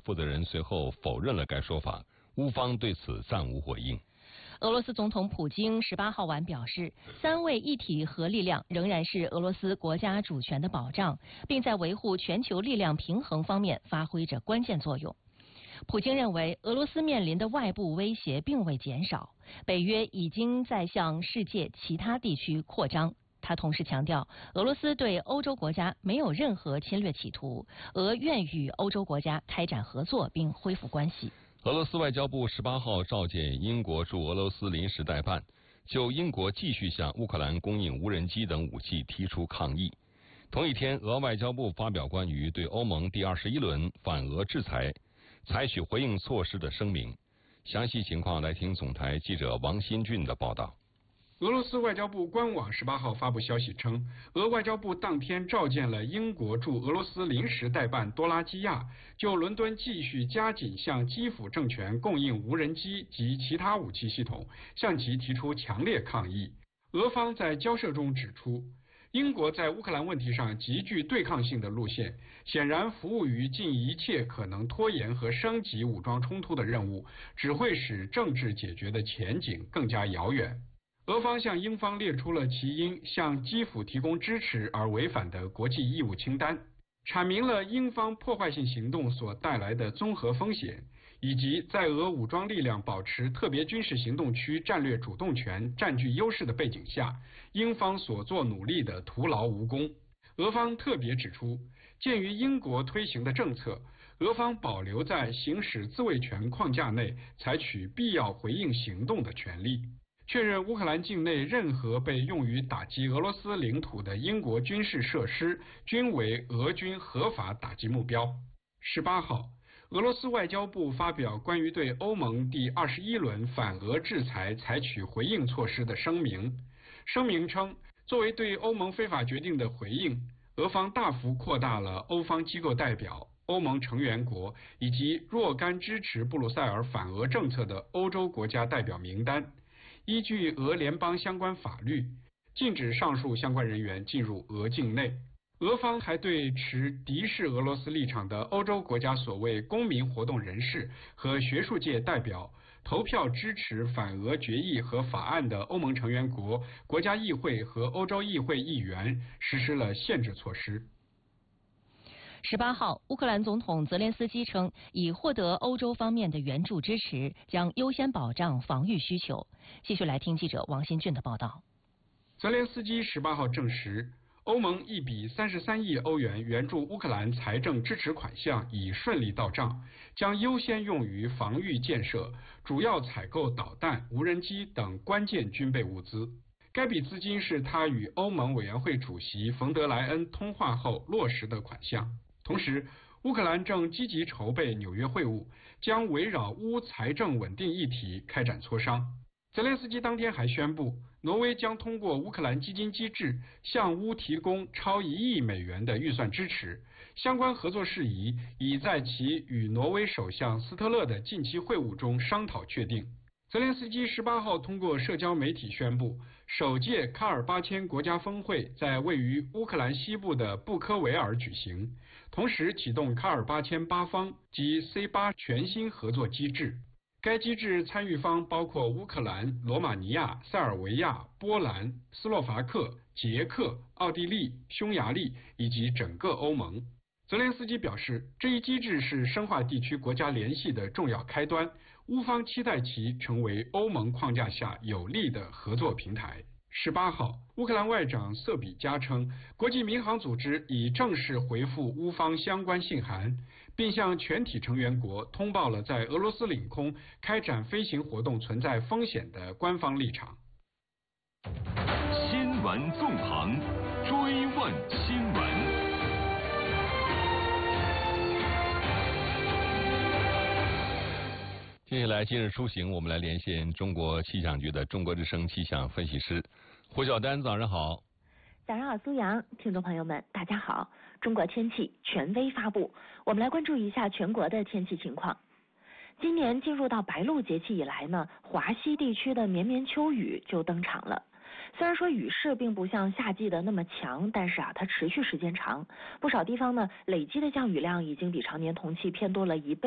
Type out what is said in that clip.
负责人随后否认了该说法，乌方对此暂无回应。 俄罗斯总统普京18号晚表示，3位一体核力量仍然是俄罗斯国家主权的保障，并在维护全球力量平衡方面发挥着关键作用。普京认为，俄罗斯面临的外部威胁并未减少，北约已经在向世界其他地区扩张。他同时强调，俄罗斯对欧洲国家没有任何侵略企图，俄愿与欧洲国家开展合作并恢复关系。 俄罗斯外交部18号召见英国驻俄罗斯临时代办，就英国继续向乌克兰供应无人机等武器提出抗议。同一天，俄外交部发表关于对欧盟第21轮反俄制裁采取回应措施的声明。详细情况来听总台记者王新俊的报道。 俄罗斯外交部官网18号发布消息称，俄外交部当天召见了英国驻俄罗斯临时代办多拉基亚，就伦敦继续加紧向基辅政权供应无人机及其他武器系统，向其提出强烈抗议。俄方在交涉中指出，英国在乌克兰问题上极具对抗性的路线，显然服务于尽一切可能拖延和升级武装冲突的任务，只会使政治解决的前景更加遥远。俄方向英方列出了其因向基辅提供支持而违反的国际义务清单，阐明了英方破坏性行动所带来的综合风险，以及在俄武装力量保持特别军事行动区战略主动权占据优势的背景下，英方所做努力的徒劳无功。俄方特别指出，鉴于英国推行的政策，俄方保留在行使自卫权框架内采取必要回应行动的权利，确认乌克兰境内任何被用于打击俄罗斯领土的英国军事设施均为俄军合法打击目标。18号，俄罗斯外交部发表关于对欧盟第21轮反俄制裁采取回应措施的声明。声明称，作为对欧盟非法决定的回应，俄方大幅扩大了欧方机构代表、欧盟成员国以及若干支持布鲁塞尔反俄政策的欧洲国家代表名单。依据俄联邦相关法律，禁止上述相关人员进入俄境内。俄方还对持敌视俄罗斯立场的欧洲国家所谓公民活动人士和学术界代表、投票支持反俄决议和法案的欧盟成员国、国家议会和欧洲议会议员实施了限制措施。 18号，乌克兰总统泽连斯基称，已获得欧洲方面的援助支持，将优先保障防御需求。继续来听记者王新俊的报道。 泽连斯基18号证实，欧盟1笔33亿欧元援助乌克兰财政支持款项已顺利到账，将优先用于防御建设，主要采购导弹、无人机等关键军备物资。该笔资金是他与欧盟委员会主席冯德莱恩通话后落实的款项。同时，乌克兰正积极筹备纽约会晤，将围绕乌财政稳定议题开展磋商。泽连斯基当天还宣布，挪威将通过乌克兰基金机制向乌提供超1亿美元的预算支持，相关合作事宜已在其与挪威首相斯特勒的近期会晤中商讨确定。泽连斯基18号通过社交媒体宣布，首届卡尔巴阡国家峰会在位于乌克兰西部的布科维尔举行，同时启动卡尔巴阡8方及 C8 全新合作机制。该机制参与方包括乌克兰、罗马尼亚、塞尔维亚、波兰、斯洛伐克、捷克、奥地利、匈牙利以及整个欧盟。泽连斯基表示，这一机制是深化地区国家联系的重要开端，乌方期待其成为欧盟框架下有力的合作平台。18号，乌克兰外长瑟比加称，国际民航组织已正式回复乌方相关信函，并向全体成员国通报了在俄罗斯领空开展飞行活动存在风险的官方立场。 新闻纵横，追问新闻。 接下来今日出行，我们来连线中国气象局的中国之声气象分析师胡晓丹，早上好。 早上好，苏阳，听众朋友们，大家好。中国天气权威发布，我们来关注一下全国的天气情况。今年进入到白露节气以来呢，华西地区的绵绵秋雨就登场了。虽然说雨势并不像夏季的那么强，但是它持续时间长，不少地方呢累积的降雨量已经比常年同期偏多了1倍。